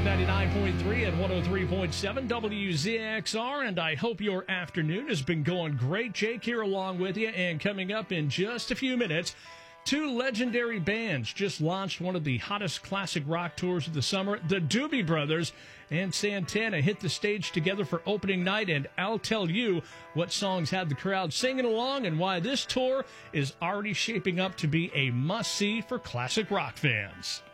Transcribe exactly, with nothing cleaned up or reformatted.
Rock ninety-nine point three and one oh three point seven W Z X R, and I hope your afternoon has been going great. Jake here along with you, and coming up in just a few minutes, two legendary bands just launched one of the hottest classic rock tours of the summer. The Doobie Brothers and Santana hit the stage together for opening night, and I'll tell you what songs had the crowd singing along and why this tour is already shaping up to be a must-see for classic rock fans.